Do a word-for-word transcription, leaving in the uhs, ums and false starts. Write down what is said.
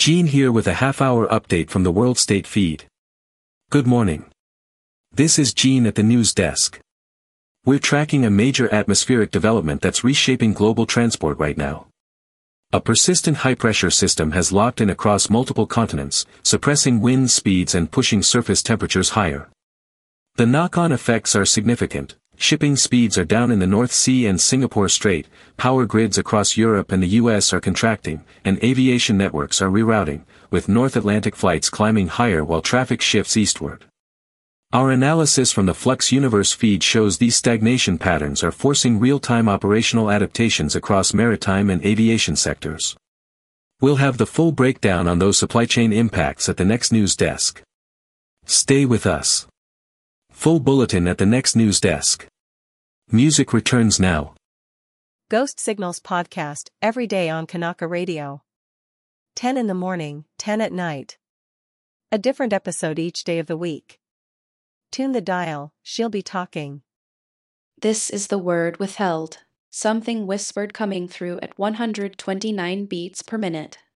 Gene here with a half-hour update from the World State feed. Good morning. This is Gene at the news desk. We're tracking a major atmospheric development that's reshaping global transport right now. A persistent high-pressure system has locked in across multiple continents, suppressing wind speeds and pushing surface temperatures higher. The knock-on effects are significant. Shipping speeds are down in the North Sea and Singapore Strait, power grids across Europe and the U S are contracting, and aviation networks are rerouting, with North Atlantic flights climbing higher while traffic shifts eastward. Our analysis from the Flux Universe feed shows these stagnation patterns are forcing real-time operational adaptations across maritime and aviation sectors. We'll have the full breakdown on those supply chain impacts at the next news desk. Stay with us. Full bulletin at the next news desk. Music returns now. Ghost Signals podcast, every day on Kanaka Radio. ten in the morning, ten at night. A different episode each day of the week. Tune the dial, she'll be talking. This is the word withheld, something whispered coming through at one hundred twenty-nine beats per minute.